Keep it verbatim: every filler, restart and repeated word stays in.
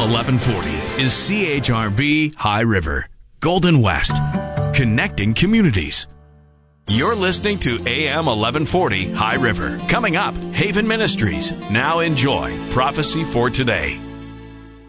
eleven forty is C H R B High River, Golden West, connecting communities. You're listening to A M eleven forty High River. Coming up, Haven Ministries. Now enjoy Prophecy for Today.